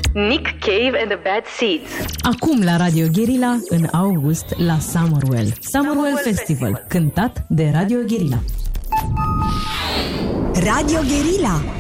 Nick Cave and the Bad Seeds. Acum la Radio Guerilla, în august, la Summerwell. Summerwell Festival, cântat de Radio Guerilla. Radio Guerilla.